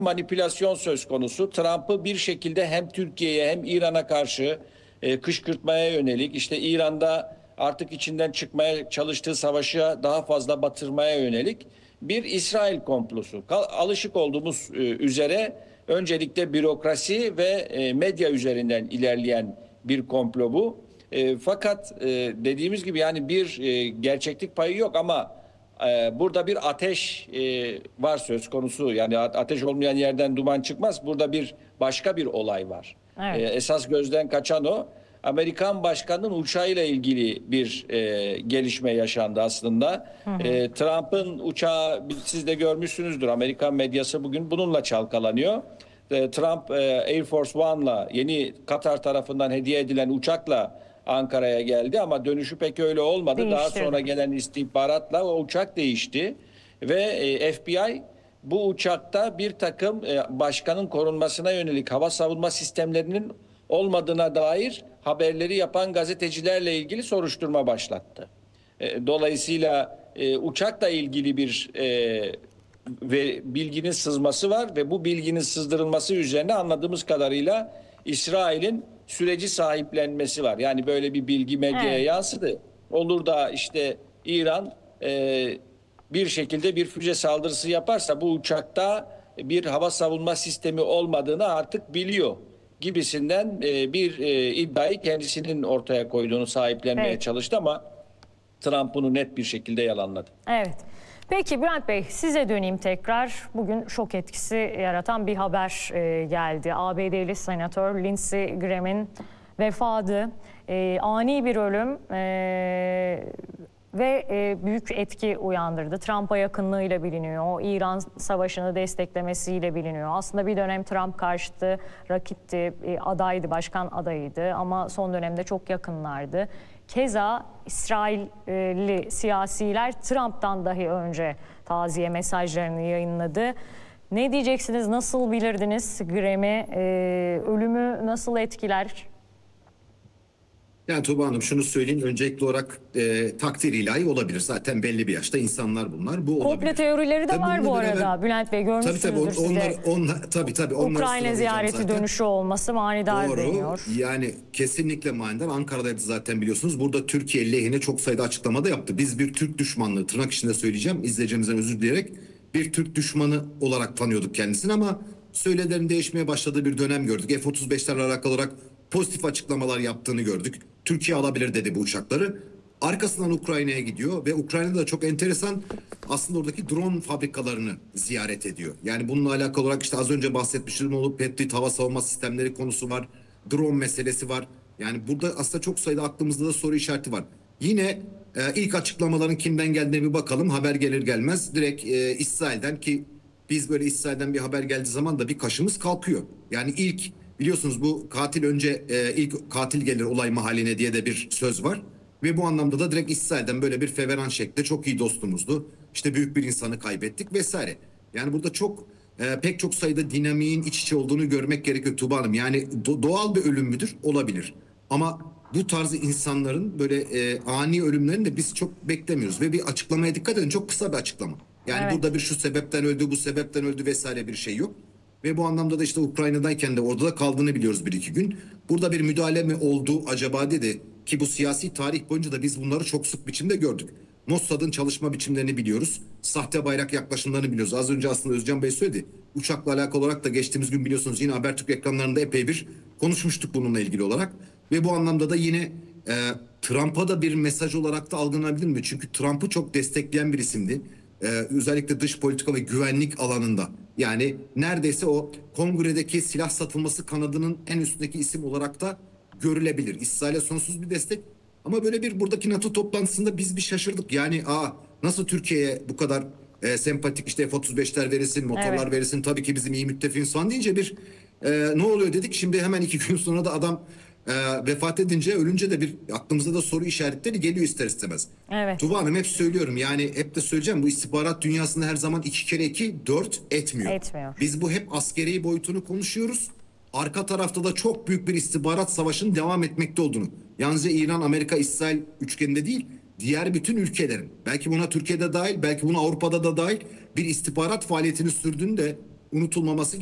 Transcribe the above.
manipülasyon söz konusu. Trump'ı bir şekilde hem Türkiye'ye hem İran'a karşı kışkırtmaya yönelik, işte İran'da artık içinden çıkmaya çalıştığı savaşı daha fazla batırmaya yönelik bir İsrail komplosu. Alışık olduğumuz üzere öncelikle bürokrasi ve medya üzerinden ilerleyen bir komplo bu. Fakat dediğimiz gibi yani bir gerçeklik payı yok ama burada bir ateş var söz konusu. Yani ateş olmayan yerden duman çıkmaz. Burada başka bir olay var. Evet. Esas gözden kaçan o. Amerikan başkanının uçağıyla ilgili bir gelişme yaşandı aslında. Trump'ın uçağı siz de görmüşsünüzdür. Amerikan medyası bugün bununla çalkalanıyor. Trump Air Force One'la yeni Katar tarafından hediye edilen uçakla Ankara'ya geldi ama dönüşü pek öyle olmadı. Daha sonra gelen istihbaratla o uçak değişti ve FBI bu uçakta bir takım başkanın korunmasına yönelik hava savunma sistemlerinin olmadığına dair haberleri yapan gazetecilerle ilgili soruşturma başlattı. Dolayısıyla uçakla ilgili bir bilginin sızması var ve bu bilginin sızdırılması üzerine anladığımız kadarıyla İsrail'in süreci sahiplenmesi var. Yani böyle bir bilgi medyaya yansıdı. Olur da işte İran bir şekilde bir füze saldırısı yaparsa bu uçakta bir hava savunma sistemi olmadığını artık biliyor gibisinden bir iddiayı kendisinin ortaya koyduğunu sahiplenmeye çalıştı ama Trump bunu net bir şekilde yalanladı. Evet. Peki Bülent Bey, size döneyim tekrar. Bugün şok etkisi yaratan bir haber geldi. ABD'li senatör Lindsey Graham'in vefatı, ani bir ölüm ve büyük etki uyandırdı. Trump'a yakınlığıyla biliniyor, İran savaşını desteklemesiyle biliniyor. Aslında bir dönem Trump karşıtı rakipti, adaydı, başkan adayıydı ama son dönemde çok yakınlardı. Keza İsrailli siyasiler Trump'tan dahi önce taziye mesajlarını yayınladı. Ne diyeceksiniz? Nasıl bilirdiniz Graham'i? Ölümü nasıl etkiler? Yani Tuğba Hanım şunu söyleyeyim. Öncelikli olarak takdir ilahi olabilir. Zaten belli bir yaşta insanlar bunlar. Bu olabilir. Komple teorileri de tabii var bu arada. Bülent Bey görmüşsünüzdür size. Tabii. Ukrayna ziyareti zaten. Dönüşü olması manidar doğru deniyor. Yani kesinlikle manidar. Ankara'daydı zaten biliyorsunuz. Burada Türkiye lehine çok sayıda açıklama da yaptı. Biz bir Türk düşmanlığı, tırnak içinde söyleyeceğim, izleyicimizden özür dileyerek, bir Türk düşmanı olarak tanıyorduk kendisini ama söyledilerin değişmeye başladığı bir dönem gördük. F-35'lerle alakalı olarak pozitif açıklamalar yaptığını gördük. Türkiye alabilir dedi bu uçakları. Arkasından Ukrayna'ya gidiyor ve Ukrayna'da da çok enteresan aslında oradaki drone fabrikalarını ziyaret ediyor. Yani bununla alakalı olarak işte az önce bahsetmiştim, olup Patriot hava savunma sistemleri konusu var. Drone meselesi var. Yani burada aslında çok sayıda aklımızda da soru işareti var. Yine ilk açıklamaların kimden geldiğine bir bakalım. Haber gelir gelmez direkt İsrail'den, ki biz böyle İsrail'den bir haber geldiği zaman da bir kaşımız kalkıyor. Yani ilk biliyorsunuz bu katil önce ilk katil gelir olay mahalline diye de bir söz var. Ve bu anlamda da direkt İsrail'den böyle bir feveran şeklinde, çok iyi dostumuzdu, İşte büyük bir insanı kaybettik vesaire. Yani burada çok pek çok sayıda dinamiğin iç içe olduğunu görmek gerekiyor Tuğba Hanım. Yani doğal bir ölüm müdür? Olabilir. Ama bu tarz insanların böyle ani ölümlerini de biz çok beklemiyoruz. Ve bir açıklamaya dikkat edin, çok kısa bir açıklama. Yani burada bir şu sebepten öldü, bu sebepten öldü vesaire bir şey yok. Ve bu anlamda da işte Ukrayna'dayken de orada da kaldığını biliyoruz bir iki gün. Burada bir müdahale mi oldu acaba dedi, ki bu siyasi tarih boyunca da biz bunları çok sık biçimde gördük. Mossad'ın çalışma biçimlerini biliyoruz. Sahte bayrak yaklaşımlarını biliyoruz. Az önce aslında Özcan Bey söyledi. Uçakla alakalı olarak da geçtiğimiz gün biliyorsunuz yine Habertürk ekranlarında epey bir konuşmuştuk bununla ilgili olarak. Ve bu anlamda da yine Trump'a da bir mesaj olarak da algılanabilir mi? Çünkü Trump'ı çok destekleyen bir isimdi. Özellikle dış politika ve güvenlik alanında. Yani neredeyse o kongredeki silah satılması kanadının en üstündeki isim olarak da görülebilir. İsrail'e sonsuz bir destek. Ama böyle bir buradaki NATO toplantısında biz bir şaşırdık. Yani nasıl Türkiye'ye bu kadar sempatik, işte F-35'ler verilsin, motorlar verilsin, tabii ki bizim iyi müttefiğimiz falan deyince bir ne oluyor dedik. Şimdi hemen 2 gün sonra da adam vefat edince, ölünce de bir aklımıza da soru işaretleri geliyor ister istemez. Evet. Tuğba Hanım, hep söylüyorum, yani hep de söyleyeceğim, bu istihbarat dünyasında her zaman 2 kere 2 4 etmiyor. Biz bu hep askeri boyutunu konuşuyoruz. Arka tarafta da çok büyük bir istihbarat savaşının devam etmekte olduğunu. Yalnızca İran, Amerika, İsrail üçgeninde değil, diğer bütün ülkelerin, belki buna Türkiye'de dahil, belki buna Avrupa'da da dahil, bir istihbarat faaliyetini sürdüğünü de unutulmaması